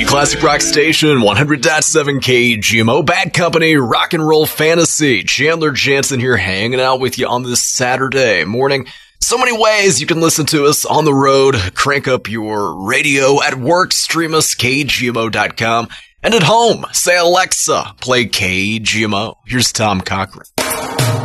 Classic Rock Station, 100.7 KGMO, Bad Company, Rock and Roll Fantasy. Chandler Jansen here hanging out with you on this Saturday morning. So many ways you can listen to us on the road. Crank up your radio at work, stream us, KGMO.com. And at home, say, Alexa, play KGMO. Here's Tom Cochran.